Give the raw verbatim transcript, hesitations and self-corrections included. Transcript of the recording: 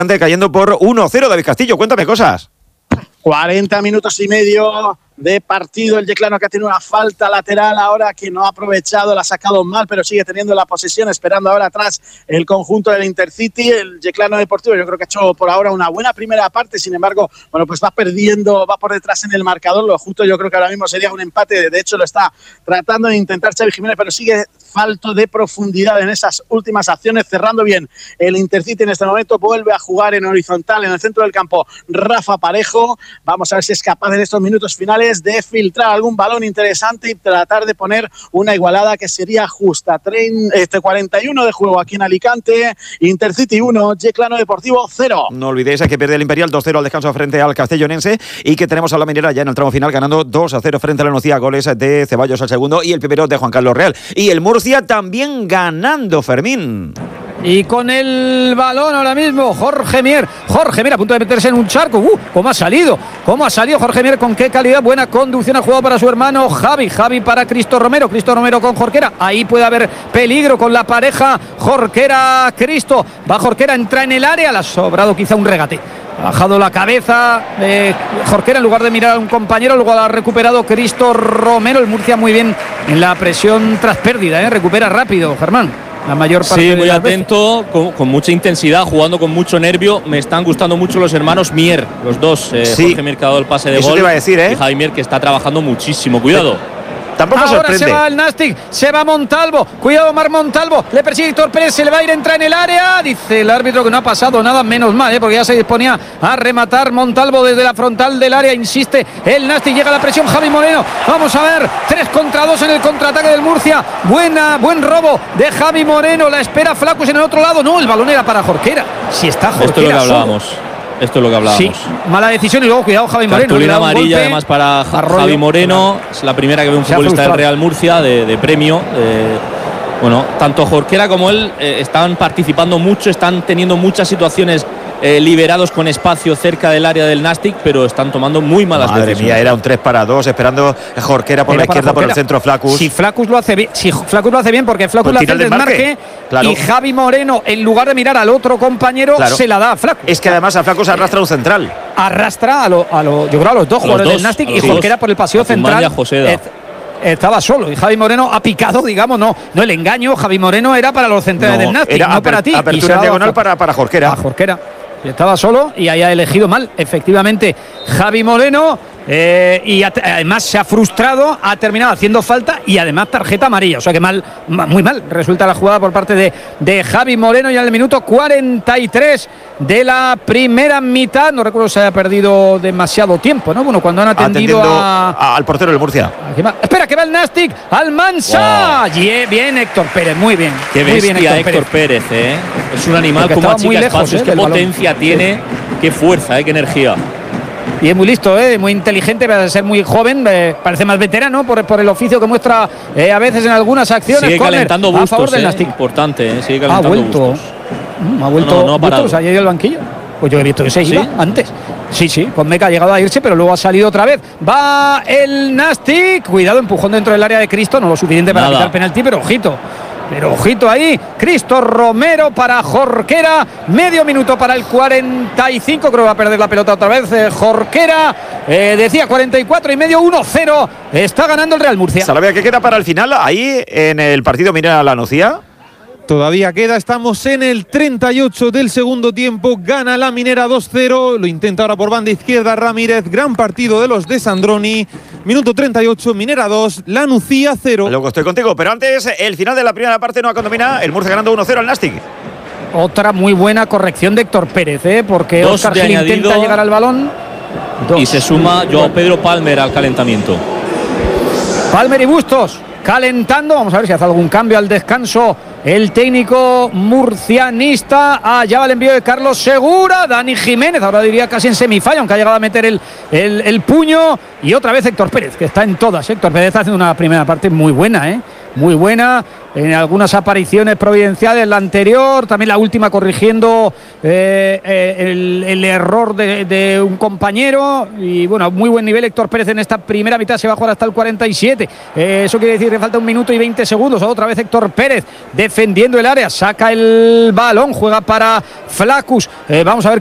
Cayendo por uno cero. David Castillo, cuéntame cosas. cuarenta minutos y medio de partido. El Yeclano que ha tenido una falta lateral ahora que no ha aprovechado, la ha sacado mal, pero sigue teniendo la posesión, esperando ahora atrás el conjunto del Intercity. El Yeclano Deportivo yo creo que ha hecho por ahora una buena primera parte, sin embargo, bueno, pues va perdiendo, va por detrás en el marcador. Lo justo yo creo que ahora mismo sería un empate, de hecho lo está tratando de intentar Xavi Jiménez, pero sigue falto de profundidad en esas últimas acciones, cerrando bien el Intercity en este momento. Vuelve a jugar en horizontal en el centro del campo Rafa Parejo. Vamos a ver si es capaz en estos minutos finales de filtrar algún balón interesante y tratar de poner una igualada que sería justa. Este cuarenta y uno de juego aquí en Alicante. Intercity uno, Yeclano Deportivo cero. No olvidéis que pierde el Imperial dos cero al descanso frente al Castellonense y que tenemos a la Minera ya en el tramo final ganando dos a cero frente a la Nucía, goles de Ceballos al segundo y el primero de Juan Carlos Real. Y el Murcia también ganando, Fermín. Y con el balón ahora mismo Jorge Mier. Jorge Mier a punto de meterse en un charco. ¡Uh! ¿Cómo ha salido? ¿Cómo ha salido Jorge Mier? ¿Con qué calidad? Buena conducción ha jugado para su hermano Javi. Javi para Cristo Romero. Cristo Romero con Jorquera. Ahí puede haber peligro con la pareja Jorquera-Cristo. Va Jorquera, entra en el área. Le ha sobrado quizá un regate. Ha bajado la cabeza de Jorquera en lugar de mirar a un compañero. Luego ha recuperado Cristo Romero. El Murcia muy bien en la presión tras pérdida, ¿eh? Recupera rápido, Germán. La mayor parte. Sí, muy de atento, con, con mucha intensidad, jugando con mucho nervio. Me están gustando mucho los hermanos Mier, los dos. Eh, sí. Jorge Mier que ha dado el pase de Eso gol. Te iba a decir, ¿eh? Y Javi Mier que está trabajando muchísimo. Cuidado. Tampoco ahora sorprende. Se va el Nastic, se va Montalvo. Cuidado, Mar Montalvo. Le persigue Héctor Pérez, se le va a ir, entra en el área. Dice el árbitro que no ha pasado nada, menos mal, ¿eh? Porque ya se disponía a rematar Montalvo desde la frontal del área. Insiste el Nastic, llega la presión. Javi Moreno. Vamos a ver, tres contra dos en el contraataque del Murcia. Buena, buen robo de Javi Moreno. La espera Flacus en el otro lado. No, el balón era para Jorquera. Si está Jorquera. Esto es lo que hablábamos. Solo. Esto es lo que hablábamos. Sí, mala decisión y luego cuidado Javi Moreno. Cartulina amarilla además para Javi Moreno. Es la primera que ve un futbolista del Real Murcia de, de premio. De, bueno, tanto Jorquera como él eh, están participando mucho, están teniendo muchas situaciones eh, liberados con espacio cerca del área del Nastic, pero están tomando muy malas Madre decisiones. Madre mía, era un tres para dos, esperando Jorquera por era la izquierda, Jorquera. Por el centro Flacus. Si Flacus lo hace bien, si Flacus lo hace bien, porque Flacus pues le hace el desmarque, desmarque claro. Y Javi Moreno, en lugar de mirar al otro compañero, claro. se la da a Flacus. Es que además a Flacus arrastra un central. Arrastra a lo, a lo yo creo a los dos jugadores del Nastic y Jorquera por el pasillo central. Estaba solo y Javi Moreno ha picado, digamos, no, no el engaño. Javi Moreno era para los centrales no, del Nastic, no aper, para ti. Apertura en diagonal para, para Jorquera. A Jorquera. Estaba solo y ahí ha elegido mal, efectivamente, Javi Moreno. Eh, y at- además se ha frustrado, ha terminado haciendo falta y además tarjeta amarilla. O sea que mal, ma- muy mal resulta la jugada por parte de, de Javi Moreno. Ya en el minuto cuarenta y tres de la primera mitad. No recuerdo si se haya perdido demasiado tiempo, ¿no? Bueno, cuando han atendido a, a, al portero del Murcia. Espera, que va el Nastic, Almansa. Wow. Yeah, bien Héctor Pérez, muy bien. Qué muy bestia bien, Héctor, Héctor Pérez, Pérez ¿eh? Es un animal como achica espacios, eh, qué potencia balón. Tiene, qué fuerza, ¿eh? Qué energía. Y es muy listo, ¿eh? Muy inteligente, para ser muy joven, eh, parece más veterano por, por el oficio que muestra eh, a veces en algunas acciones. Sigue Corner, calentando bustos, a favor del Nastic. Eh, importante, ¿eh? Sigue calentando ha vuelto, bustos. Mm, ha vuelto, no, no, no ha bustos, ha ido al banquillo. Pues yo he visto que se iba ¿Sí? antes. Sí, sí, con Meca ha llegado a irse, pero luego ha salido otra vez. Va el Nastic, cuidado, empujón dentro del área de Cristo, no lo suficiente para evitar penalti, pero ojito. Pero ojito ahí, Cristo Romero para Jorquera, medio minuto para el cuarenta y cinco, creo que va a perder la pelota otra vez eh, Jorquera, eh, decía cuarenta y cuatro y medio, uno cero, está ganando el Real Murcia. ¿Sabía que queda para el final ahí en el partido Minera La Nucía? Todavía queda, estamos en el treinta y ocho del segundo tiempo, gana la Minera dos cero, lo intenta ahora por banda izquierda Ramírez, gran partido de los de Sandroni, minuto treinta y ocho, Minera dos, La Nucía cero. Luego estoy contigo, pero antes el final de la primera parte no condomina, el Murcia ganando uno cero al Nastic. Otra muy buena corrección de Héctor Pérez, ¿eh? Porque Óscar Gil intenta llegar al balón. Dos. Y se suma Joao Pedro Palmer al calentamiento. Palmer y Bustos calentando, vamos a ver si hace algún cambio al descanso el técnico murcianista. Allá va el envío de Carlos Segura, Dani Jiménez, ahora diría casi en semifalla, aunque ha llegado a meter el, el, el puño, y otra vez Héctor Pérez, que está en todas. Héctor Pérez hace una primera parte muy buena, ¿eh? Muy buena, en algunas apariciones providenciales, la anterior, también la última corrigiendo eh, eh, el, el error de, de un compañero. Y bueno, muy buen nivel Héctor Pérez en esta primera mitad, se va a jugar hasta el cuarenta y siete. Eh, eso quiere decir que falta un minuto y veinte segundos. Otra vez Héctor Pérez defendiendo el área, saca el balón, juega para Flacus. Eh, vamos a ver